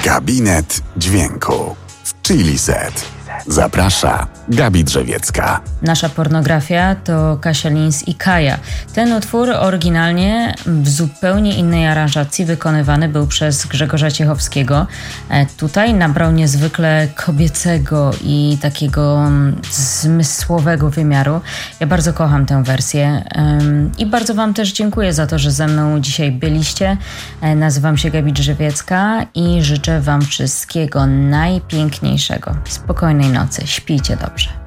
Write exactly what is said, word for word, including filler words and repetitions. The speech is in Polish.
Gabinet Dźwięku w Chili Set. Zaprasza Gabi Drzewiecka. Nasza pornografia to Kasia Lins i Kaja. Ten utwór oryginalnie w zupełnie innej aranżacji wykonywany był przez Grzegorza Ciechowskiego. Tutaj nabrał niezwykle kobiecego i takiego zmysłowego wymiaru. Ja bardzo kocham tę wersję i bardzo wam też dziękuję za to, że ze mną dzisiaj byliście. Nazywam się Gabi Drzewiecka i życzę wam wszystkiego najpiękniejszego. Spokojnej nocy, śpijcie dobrze.